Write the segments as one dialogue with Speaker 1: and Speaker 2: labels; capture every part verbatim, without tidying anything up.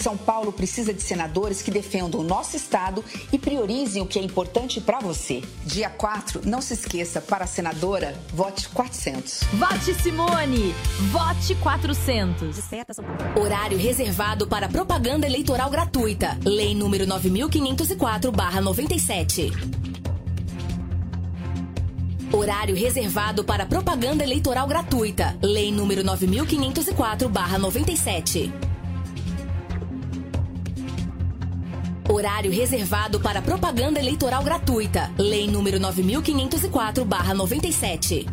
Speaker 1: São Paulo precisa de senadores que defendam o nosso estado e priorizem o que é importante para você. Dia quatro, não se esqueça, para a senadora, vote quatrocentos.
Speaker 2: Vote Simone! Vote quatrocentos.
Speaker 3: Horário reservado para propaganda eleitoral gratuita. Lei número nove mil quinhentos e quatro barra noventa e sete. Horário reservado para propaganda eleitoral gratuita. Lei número nove mil quinhentos e quatro barra noventa e sete. Horário reservado para propaganda eleitoral gratuita. Lei número nove mil quinhentos e quatro barra noventa e sete.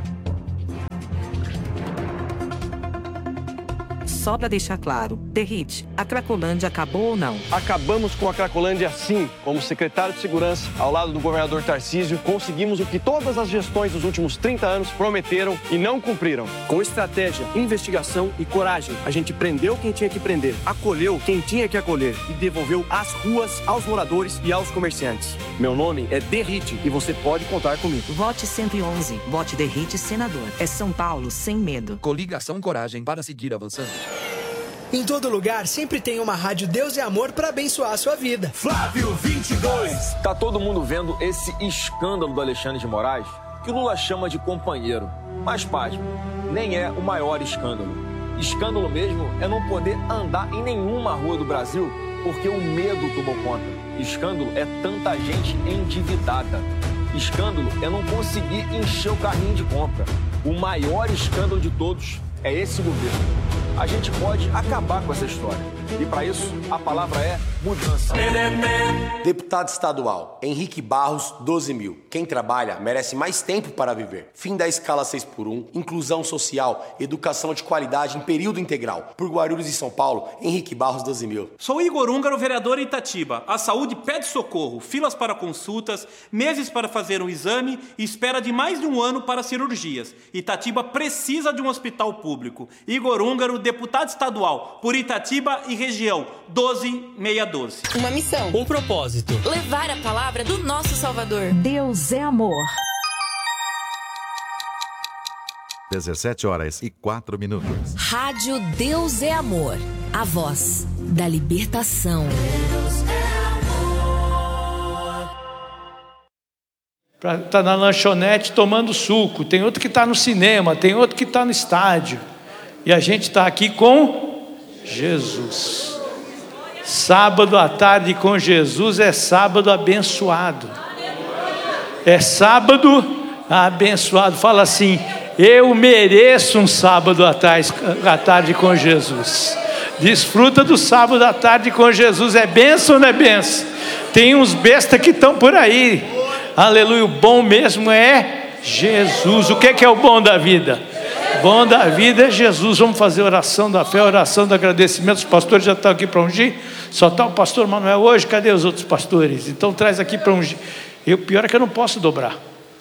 Speaker 4: Só para deixar claro, Derrite, a Cracolândia acabou ou não?
Speaker 5: Acabamos com a Cracolândia sim. Como secretário de Segurança, ao lado do governador Tarcísio, conseguimos o que todas as gestões dos últimos trinta anos prometeram e não cumpriram. Com estratégia, investigação e coragem, a gente prendeu quem tinha que prender, acolheu quem tinha que acolher e devolveu as ruas aos moradores e aos comerciantes. Meu nome é Derrite e você pode contar comigo.
Speaker 4: Vote cento e onze. Vote Derrite, senador. É São Paulo sem medo.
Speaker 6: Coligação Coragem para seguir avançando.
Speaker 7: Em todo lugar, sempre tem uma rádio Deus e Amor para abençoar a sua vida.
Speaker 8: Flávio vinte e dois.
Speaker 9: Tá todo mundo vendo esse escândalo do Alexandre de Moraes, que o Lula chama de companheiro. Mas, pasme, nem é o maior escândalo. Escândalo mesmo é não poder andar em nenhuma rua do Brasil porque o medo tomou conta. Escândalo é tanta gente endividada. Escândalo é não conseguir encher o carrinho de compra. O maior escândalo de todos é esse governo. A gente pode acabar com essa história. E para isso, a palavra é mudança.
Speaker 10: Deputado estadual, Henrique Barros, doze mil. Quem trabalha merece mais tempo para viver. Fim da escala seis por um, inclusão social, educação de qualidade em período integral. Por Guarulhos e São Paulo, Henrique Barros, doze mil.
Speaker 11: Sou Igor Húngaro, vereador em Itatiba. A saúde pede socorro, filas para consultas, meses para fazer um exame e espera de mais de um ano para cirurgias. Itatiba precisa de um hospital público. Igor Húngaro, deputado estadual por Itatiba e região, doze mil seiscentos e doze.
Speaker 3: Uma missão.
Speaker 12: Um propósito.
Speaker 3: Levar a palavra do nosso Salvador.
Speaker 2: Deus é amor.
Speaker 6: dezessete horas e quatro minutos.
Speaker 3: Rádio Deus é Amor. A voz da libertação. Deus é
Speaker 13: amor. Tá na lanchonete tomando suco. Tem outro que está no cinema. Tem outro que está no estádio. E a gente está aqui com Jesus. Sábado à tarde com Jesus é sábado abençoado. É sábado abençoado. Fala assim: eu mereço um sábado à tarde, à tarde com Jesus. Desfruta do sábado à tarde com Jesus. É bênção ou não é bênção? Tem uns bestas que estão por aí. Aleluia. O bom mesmo é Jesus. O que é, que é o bom da vida? Bom da vida é Jesus. Vamos fazer oração da fé, oração do agradecimento. Os pastores já estão aqui para ungir. Só está o pastor Manuel hoje. Cadê os outros pastores? Então traz aqui para ungir. E o pior é que eu não posso dobrar.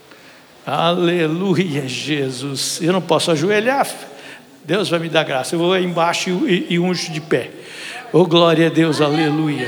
Speaker 13: Aleluia, Jesus. Eu não posso ajoelhar. Deus vai me dar graça. Eu vou embaixo e, e unjo de pé. Oh, glória a Deus, aleluia.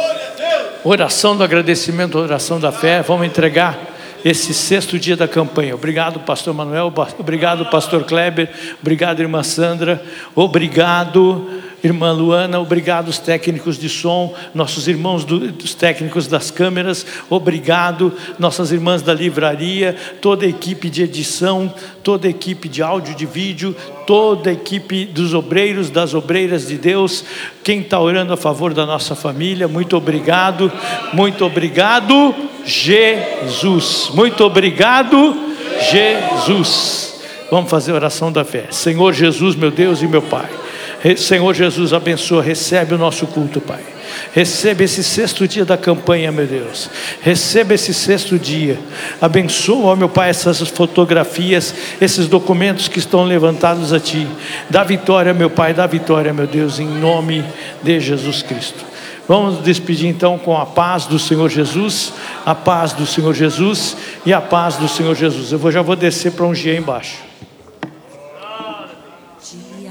Speaker 13: Oração do agradecimento, oração da fé. Vamos entregar esse sexto dia da campanha. Obrigado, pastor Manuel. Obrigado, pastor Kleber. Obrigado, irmã Sandra. Obrigado, irmã Luana. Obrigado, os técnicos de som, nossos irmãos do, dos técnicos das câmeras. Obrigado, nossas irmãs da livraria, toda a equipe de edição, toda a equipe de áudio, de vídeo, toda a equipe dos obreiros, das obreiras de Deus. Quem está orando a favor da nossa família, muito obrigado. Muito obrigado, Jesus. Muito obrigado, Jesus. Vamos fazer a oração da fé. Senhor Jesus, meu Deus e meu Pai. Senhor Jesus, abençoa, recebe o nosso culto, Pai. Receba esse sexto dia da campanha, meu Deus. Receba esse sexto dia. Abençoa, meu Pai, essas fotografias, esses documentos que estão levantados a Ti. Dá vitória, meu Pai, dá vitória, meu Deus, em nome de Jesus Cristo. Vamos nos despedir então com a paz do Senhor Jesus, a paz do Senhor Jesus e a paz do Senhor Jesus. Eu vou, já vou descer para ungir aí embaixo.